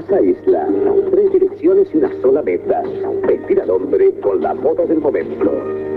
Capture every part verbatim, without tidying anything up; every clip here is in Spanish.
Casa Isla. Tres direcciones y una sola meta. Vestir al hombre con la moda del momento.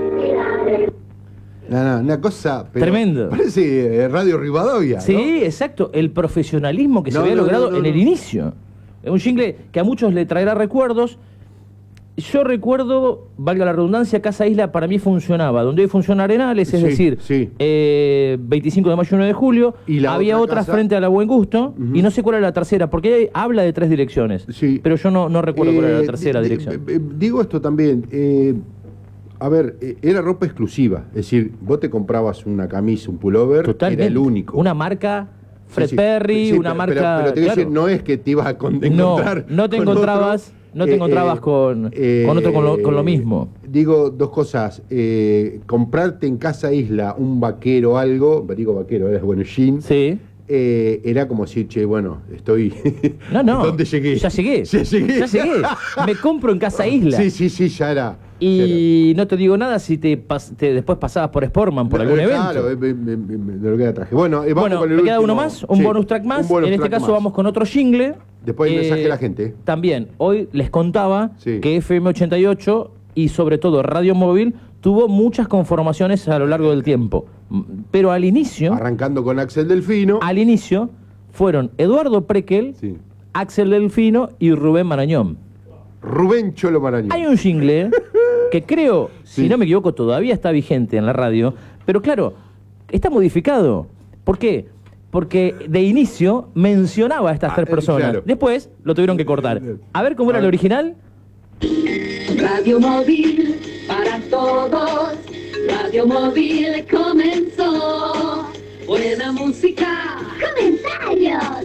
No, no, una cosa... pero tremendo. Parece eh, Radio Rivadavia, ¿no? Sí, exacto. El profesionalismo que No, se había no, logrado no, no, en el no. inicio. Es un jingle que a muchos le traerá recuerdos. Yo recuerdo, valga la redundancia, Casa Isla para mí funcionaba. Donde hoy funciona Arenales, es Sí, decir, sí. eh, veinticinco de mayo y uno de julio. Y la había otra otras casa- frente a la Buen Gusto. Ujú. Y no sé cuál era la tercera, porque ahí habla de tres direcciones. Sí. Pero yo no, no recuerdo cuál era Eh, la tercera di- di- dirección. eh, digo esto también. eh, a ver, eh, era ropa exclusiva. Es decir, vos te comprabas una camisa, un pullover, Totalmente. era el único. Una marca Fred Sí, sí. Perry, Sí, una pero- marca... Pero, pero te voy a claro. decir, no es que te ibas a con- No, encontrar. no te con encontrabas, otro, no te eh, encontrabas eh, con, eh, con otro con lo, con lo mismo. Digo dos cosas. eh, comprarte en Casa Isla un vaquero o algo, digo vaquero, era bueno, jean. Sí. eh, era como decir, che, bueno, estoy. No, no. ¿Dónde llegué? Ya llegué. Ya llegué. Ya llegué. Me compro en Casa Isla. Sí, sí, sí, ya era. Y no te digo nada si te, pas- te después pasabas por Sportman, por algún evento. Claro, eh, me- me- me- de lo que era traje. Bueno, eh, vamos Bueno, con el me queda último. uno más, un Sí, bonus track más. un bonus En este track caso más. vamos con otro jingle. Después hay mensaje de la gente. También, hoy les contaba Sí. que F M ochenta y ocho y sobre todo Radio Móvil tuvo muchas conformaciones a lo largo del tiempo. M- Pero al inicio, Arrancando con Axel Delfino. al inicio, fueron Eduardo Prequel, Sí. Axel Delfino y Rubén Marañón. Rubén Cholo Marañón. Hay un jingle que creo, Sí. si no me equivoco, todavía está vigente en la radio, pero claro, está modificado. ¿Por qué? Porque de inicio mencionaba a estas Ah, tres eh, personas. claro. Después lo tuvieron que cortar. A ver cómo A era el ver. original. Radio Móvil para todos. Radio Móvil comenzó. Buena música. Comentarios.